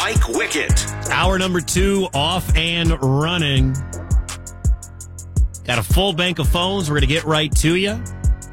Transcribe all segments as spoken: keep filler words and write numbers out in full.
Mike Wickett. Hour number two off and running. Got a full bank of phones. We're going to get right to you.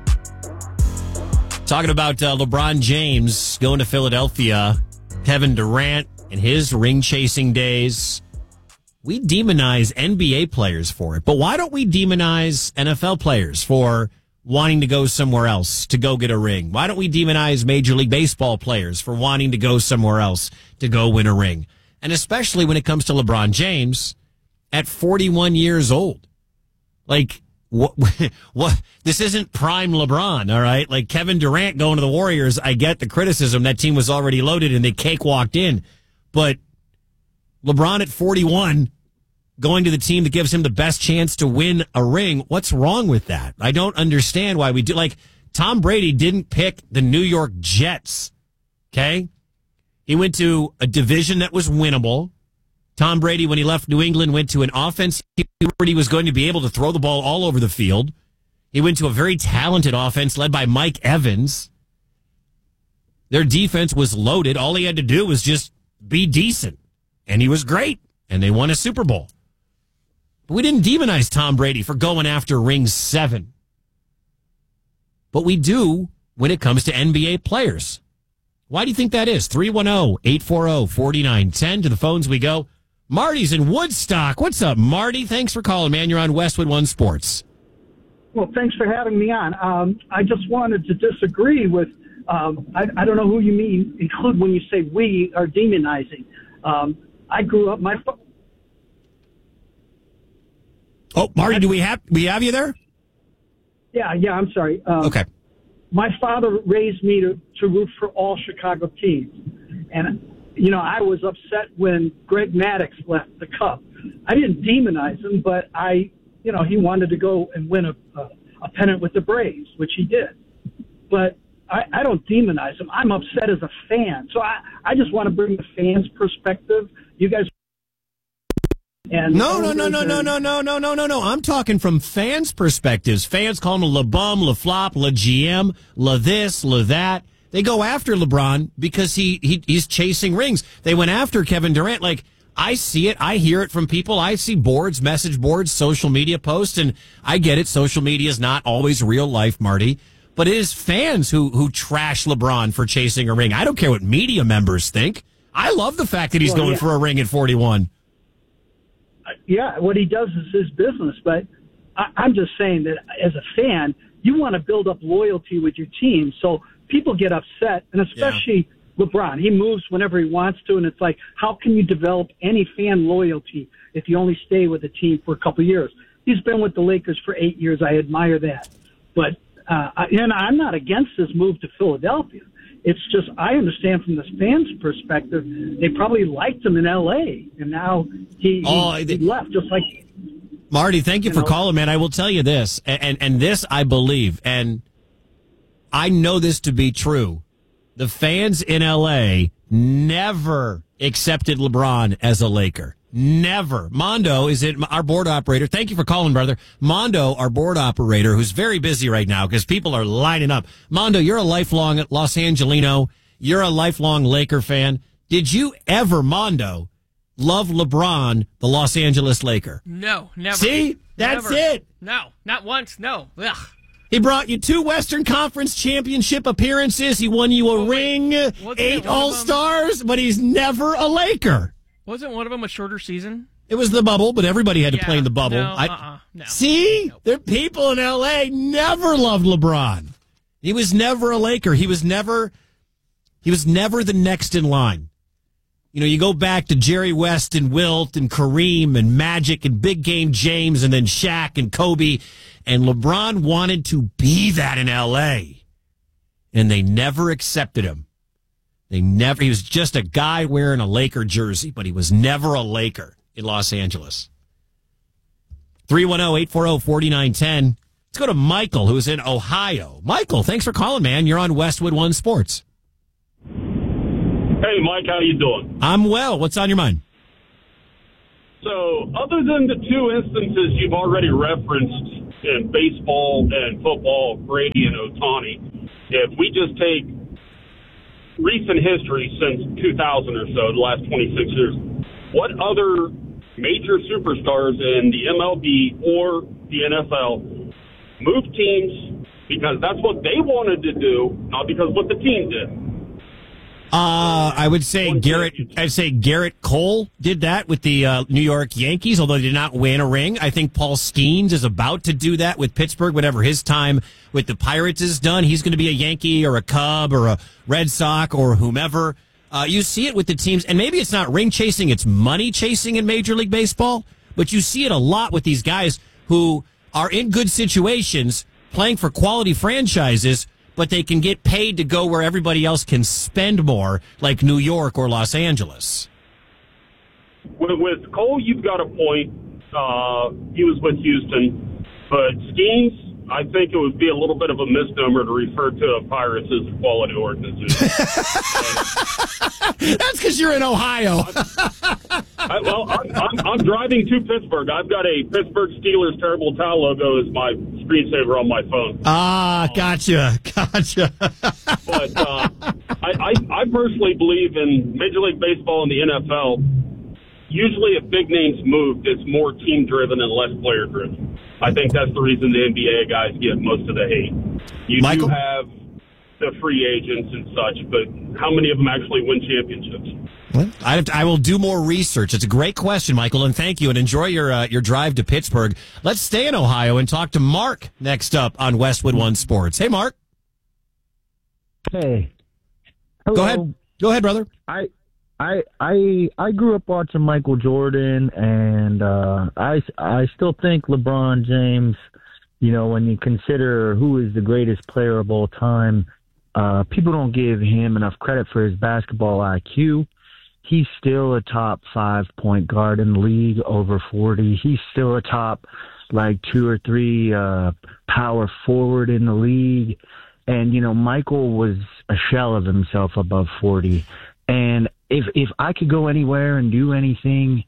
Talking about uh, LeBron James going to Philadelphia, Kevin Durant and his ring-chasing days. We demonize N B A players for it, but why don't we demonize N F L players for wanting to go somewhere else to go get a ring? Why don't we demonize Major League Baseball players for wanting to go somewhere else to go win a ring? And especially when it comes to LeBron James at forty-one years old. Like, what, what, this isn't prime LeBron, all right? Like Kevin Durant going to the Warriors, I get the criticism. That team was already loaded and they cakewalked in. But LeBron at forty-one going to the team that gives him the best chance to win a ring. What's wrong with that? I don't understand why we do. Like, Tom Brady didn't pick the New York Jets, okay? He went to a division that was winnable. Tom Brady, when he left New England, went to an offense where he was going to be able to throw the ball all over the field. He went to a very talented offense led by Mike Evans. Their defense was loaded. All he had to do was just be decent, and he was great, and they won a Super Bowl. But we didn't demonize Tom Brady for going after ring seven. But we do when it comes to N B A players. Why do you think that is? three one zero, eight four zero, four nine one zero. To the phones we go. Marty's in Woodstock. What's up, Marty? Thanks for calling, man. You're on Westwood One Sports. Well, thanks for having me on. Um, I just wanted to disagree with, um, I, I don't know who you mean, include when you say we are demonizing. Um, I grew up, my... Oh, Marty, do we have we have you there? Yeah, yeah, I'm sorry. Um, okay. My father raised me to, to root for all Chicago teams. And, you know, I was upset when Greg Maddux left the Cup. I didn't demonize him, but I, you know, he wanted to go and win a, a, a pennant with the Braves, which he did. But I, I don't demonize him. I'm upset as a fan. So I, I just want to bring the fans' perspective. You guys... And no, no, no, no, no, no, no, no, no, no, no. I'm talking from fans' perspectives. Fans call him La Bum, La Flop, La G M, La this, La that. They go after LeBron because he, he he's chasing rings. They went after Kevin Durant. Like, I see it. I hear it from people. I see boards, message boards, social media posts, and I get it. Social media is not always real life, Marty. But it is fans who, who trash LeBron for chasing a ring. I don't care what media members think. I love the fact that he's well, going yeah. for a ring at forty-one. Yeah, what he does is his business, but I, I'm just saying that as a fan, you want to build up loyalty with your team. So people get upset, and especially yeah. LeBron. He moves whenever he wants to, and it's like, how can you develop any fan loyalty if you only stay with a team for a couple of years? He's been with the Lakers for eight years. I admire that. But uh, and I'm not against his move to Philadelphia. It's just, I understand from the fans' perspective, they probably liked him in L A, and now he, oh, he, he left, just like... Marty, thank you, you for know. calling, man. I will tell you this, and, and, and this I believe, and I know this to be true. The fans in L A never accepted LeBron as a Laker. Never. Mondo is it our board operator. Thank you for calling, brother. Mondo, our board operator, who's very busy right now because people are lining up. Mondo, you're a lifelong Los Angelino. You're a lifelong Laker fan. Did you ever, Mondo, love LeBron, the Los Angeles Laker? No, never. See? That's never. it. No, not once. No. Ugh. He brought you two Western Conference championship appearances. He won you a well, ring, eight All-Stars, but he's never a Laker. Wasn't one of them a shorter season? It was the bubble, but everybody had to yeah, play in the bubble. No, I, uh-uh, no. See? Nope. There people in L A never loved LeBron. He was never a Laker. He was never he was never the next in line. You know, you go back to Jerry West and Wilt and Kareem and Magic and Big Game James and then Shaq and Kobe, and LeBron wanted to be that in L A, and they never accepted him. They never. He was just a guy wearing a Laker jersey, but he was never a Laker in Los Angeles. three one zero, eight four zero, four nine one zero. Let's go to Michael, who's in Ohio. Michael, thanks for calling, man. You're on Westwood One Sports. Hey, Mike, how you doing? I'm well. What's on your mind? So, other than the two instances you've already referenced in baseball and football, Brady and Ohtani, if we just take recent history since two thousand or so, the last twenty-six years, what other major superstars in the M L B or the N F L move teams because that's what they wanted to do, not because what the team did? Uh, I would say Garrett. I'd say Garrett Cole did that with the uh, New York Yankees, although they did not win a ring. I think Paul Skeens is about to do that with Pittsburgh. Whenever his time with the Pirates is done, he's going to be a Yankee or a Cub or a Red Sox or whomever. Uh, you see it with the teams, and maybe it's not ring chasing; it's money chasing in Major League Baseball. But you see it a lot with these guys who are in good situations, playing for quality franchises, but they can get paid to go where everybody else can spend more, like New York or Los Angeles. With, with Cole, you've got a point. Uh, he was with Houston. But Skeens, I think it would be a little bit of a misnomer to refer to a Pirates as a quality organization. That's because you're in Ohio. I, well, I'm, I'm, I'm driving to Pittsburgh. I've got a Pittsburgh Steelers terrible towel logo as my screensaver on my phone. Ah, gotcha, gotcha. But uh, I, I, I personally believe in Major League Baseball and the N F L. Usually if big names move, it's more team-driven and less player-driven. I think that's the reason the N B A guys get most of the hate. You Michael? do have the free agents and such, but how many of them actually win championships? Well, I, have to, I will do more research. It's a great question, Michael, and thank you, and enjoy your uh, your drive to Pittsburgh. Let's stay in Ohio and talk to Mark next up on Westwood One Sports. Hey, Mark. Hey. Hello. Go ahead. Go ahead, brother. I I I I grew up watching Michael Jordan, and uh, I I still think LeBron James. You know, when you consider who is the greatest player of all time, uh, people don't give him enough credit for his basketball I Q. He's still a top five point guard in the league, over forty. He's still a top, like, two or three uh, power forward in the league. And, you know, Michael was a shell of himself above forty. And if if I could go anywhere and do anything,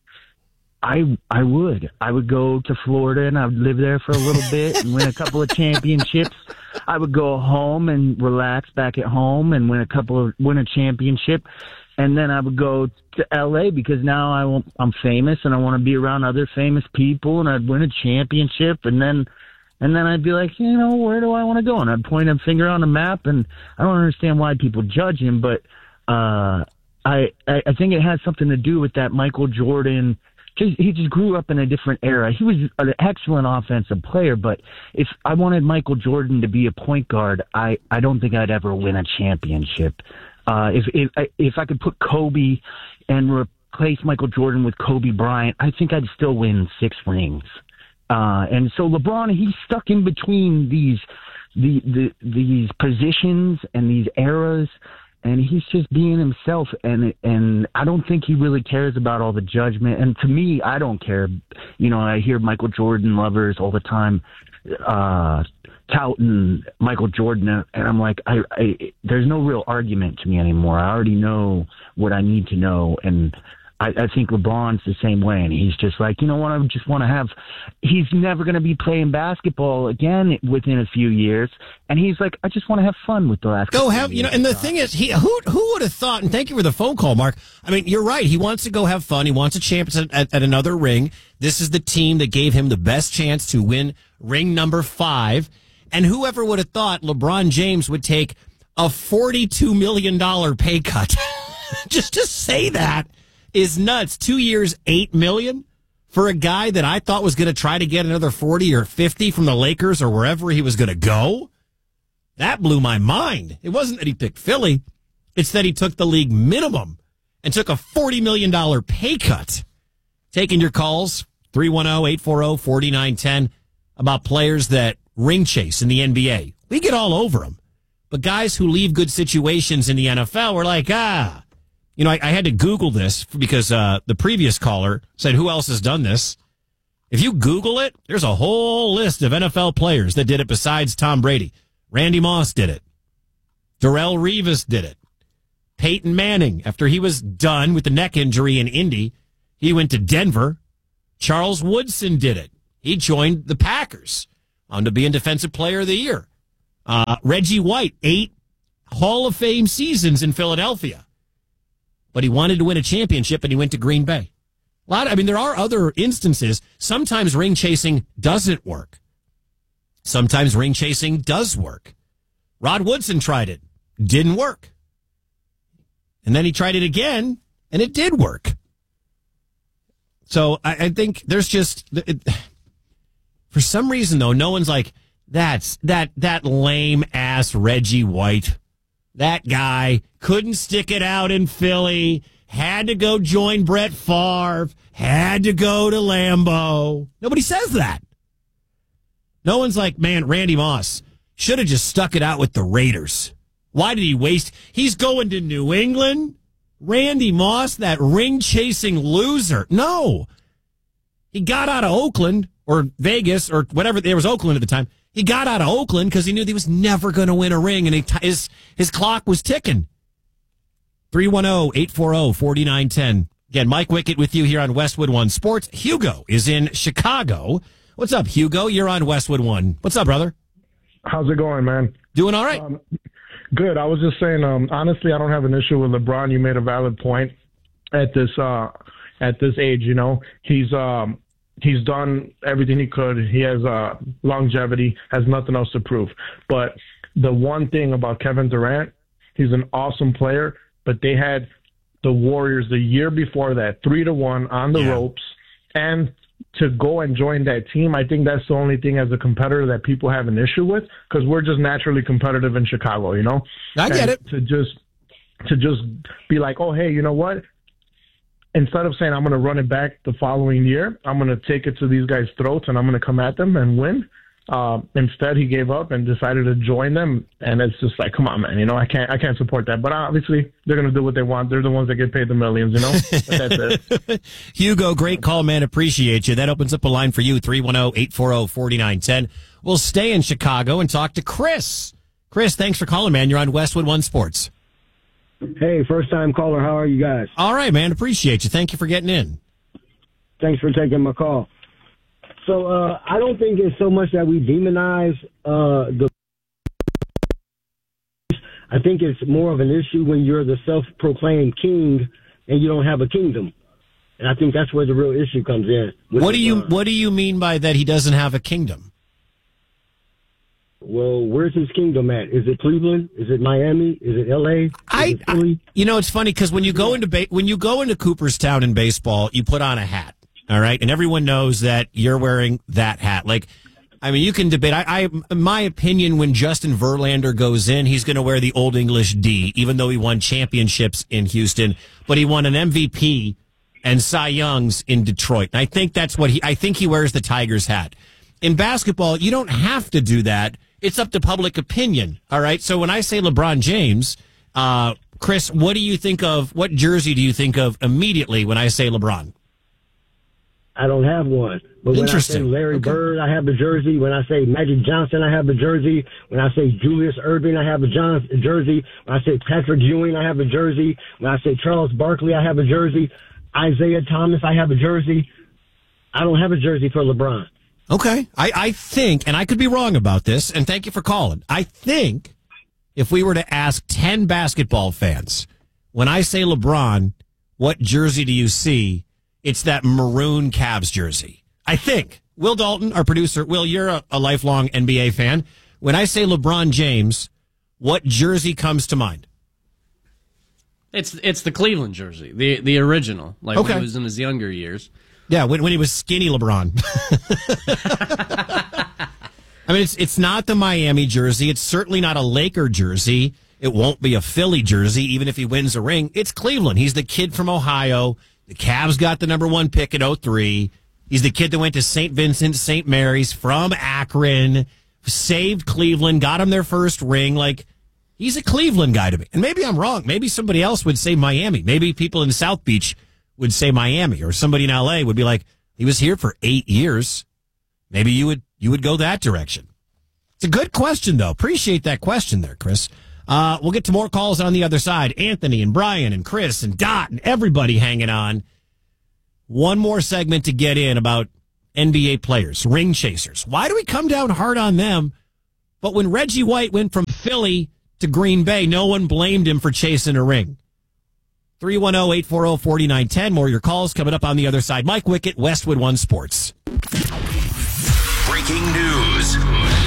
I I would. I would go to Florida and I would live there for a little bit and win a couple of championships. I would go home and relax back at home and win a couple of win a championship. And then I would go to L A because now I won't, I'm famous and I want to be around other famous people, and I'd win a championship. And then, and then I'd be like, you know, where do I want to go? And I'd point a finger on the map, and I don't understand why people judge him, but uh, I, I think it has something to do with that Michael Jordan. Just, he just grew up in a different era. He was an excellent offensive player, but if I wanted Michael Jordan to be a point guard, I, I don't think I'd ever win a championship. Uh, if if if I could put Kobe and replace Michael Jordan with Kobe Bryant, I think I'd still win six rings. Uh, and so LeBron, he's stuck in between these the, the these positions and these eras, and he's just being himself. And and I don't think he really cares about all the judgment. And to me, I don't care. You know, I hear Michael Jordan lovers all the time uh, touting Michael Jordan, and I'm like, I, I, there's no real argument to me anymore. I already know what I need to know, and I, I think LeBron's the same way, and he's just like, you know what, I just want to have, he's never going to be playing basketball again within a few years, and he's like, I just want to have fun with the last Go have, you know, and the thing is, he who who would have thought, and thank you for the phone call, Mark. I mean, you're right. He wants to go have fun. He wants a championship at, at another ring. This is the team that gave him the best chance to win ring number five. And whoever would have thought LeBron James would take a forty-two million dollars pay cut? Just to say that is nuts. Two years, eight million dollars for a guy that I thought was going to try to get another forty or fifty from the Lakers or wherever he was going to go. That blew my mind. It wasn't that he picked Philly. It's that he took the league minimum and took a forty million dollars pay cut. Taking your calls, three one zero, eight four zero, four nine one zero, about players that ring chase in the N B A. We get all over them. But guys who leave good situations in the N F L, we're like, ah. You know, I, I had to Google this because uh, the previous caller said, who else has done this? If you Google it, there's a whole list of N F L players that did it besides Tom Brady. Randy Moss did it. Darrelle Revis did it. Peyton Manning, after he was done with the neck injury in Indy, he went to Denver. Charles Woodson did it. He joined the Packers on to being Defensive Player of the Year. Uh, Reggie White, eight Hall of Fame seasons in Philadelphia. But he wanted to win a championship, and he went to Green Bay. A lot. Of, I mean, there are other instances. Sometimes ring chasing doesn't work. Sometimes ring chasing does work. Rod Woodson tried it. Didn't work. And then he tried it again, and it did work. So I, I think there's just... It, for some reason, though, no one's like, that's that that lame-ass Reggie White. That guy couldn't stick it out in Philly, had to go join Brett Favre, had to go to Lambeau. Nobody says that. No one's like, man, Randy Moss should have just stuck it out with the Raiders. Why did he waste? He's going to New England? Randy Moss, that ring-chasing loser. No. He got out of Oakland or Vegas or whatever. There was Oakland at the time. He got out of Oakland because he knew he was never going to win a ring, and he t- his, his clock was ticking. three one zero, eight four zero, four nine one zero. Again, Mike Wickett with you here on Westwood One Sports. Hugo is in Chicago. What's up, Hugo? You're on Westwood One. What's up, brother? How's it going, man? Doing all right. Um, good. I was just saying, um, honestly, I don't have an issue with LeBron. You made a valid point at this uh, at this age. You know, he's um, he's done everything he could. He has uh, longevity, has nothing else to prove. But the one thing about Kevin Durant, he's an awesome player, but they had the Warriors the year before that, three to one on the yeah. ropes, and to go and join that team, I think that's the only thing as a competitor that people have an issue with, because we're just naturally competitive in Chicago, you know? I get and it. To just, to just be like, oh, hey, you know what? Instead of saying I'm going to run it back the following year, I'm going to take it to these guys' throats and I'm going to come at them and win. Uh, instead, he gave up and decided to join them, and it's just like, come on, man, you know, I can't, I can't support that. But obviously, they're going to do what they want. They're the ones that get paid the millions, you know. But that's it. Hugo, great call, man. Appreciate you. That opens up a line for you, three one zero, eight four zero, four nine one zero. We'll stay in Chicago and talk to Chris. Chris, thanks for calling, man. You're on Westwood One Sports. Hey, first time caller. How are you guys? All right, man. Appreciate you. Thank you for getting in. Thanks for taking my call. So uh, I don't think it's so much that we demonize uh, the. I think it's more of an issue when you're the self-proclaimed king and you don't have a kingdom, and I think that's where the real issue comes in. What do you What do you mean by that? He doesn't have a kingdom? Well, where's his kingdom at? Is it Cleveland? Is it Miami? Is it L A? Is I, it Philly? I, you know, it's funny because when you go into ba- when you go into Cooperstown in baseball, you put on a hat. All right. And everyone knows that you're wearing that hat. Like, I mean, you can debate. I, I in my opinion, when Justin Verlander goes in, he's going to wear the Old English D, even though he won championships in Houston, but he won an M V P and Cy Youngs in Detroit. And I think that's what he, I think he wears the Tigers hat. In basketball, you don't have to do that. It's up to public opinion. All right. So when I say LeBron James, uh, Chris, what do you think of, what jersey do you think of immediately when I say LeBron? I don't have one. But when I say Larry okay. Bird, I have the jersey. When I say Magic Johnson, I have the jersey. When I say Julius Erving, I have a John- jersey. When I say Patrick Ewing, I have a jersey. When I say Charles Barkley, I have a jersey. Isaiah Thomas, I have a jersey. I don't have a jersey for LeBron. Okay. I, I think, and I could be wrong about this, and thank you for calling. I think if we were to ask ten basketball fans, when I say LeBron, what jersey do you see? It's that maroon Cavs jersey. I think. Will Dalton, our producer, Will, you're a, a lifelong N B A fan. When I say LeBron James, what jersey comes to mind? It's it's the Cleveland jersey, the the original, like okay. when he was in his younger years. Yeah, when when he was skinny LeBron. I mean, it's it's not the Miami jersey. It's certainly not a Laker jersey. It won't be a Philly jersey, even if he wins a ring. It's Cleveland. He's the kid from Ohio. The Cavs got the number one pick in oh three. He's the kid that went to Saint Vincent, Saint Mary's from Akron, saved Cleveland, got him their first ring. Like, he's a Cleveland guy to me. And maybe I'm wrong. Maybe somebody else would say Miami. Maybe people in South Beach would say Miami, or somebody in L A would be like, he was here for eight years. Maybe you would you would go that direction. It's a good question, though. Appreciate that question there, Chris. Uh, we'll get to more calls on the other side. Anthony and Brian and Chris and Dot and everybody hanging on. One more segment to get in about N B A players, ring chasers. Why do we come down hard on them? But when Reggie White went from Philly to Green Bay. No one blamed him for chasing a ring. three one zero, eight four zero, four nine one zero. More of your calls coming up on the other side. Mike Wickett, Westwood One Sports. Breaking news.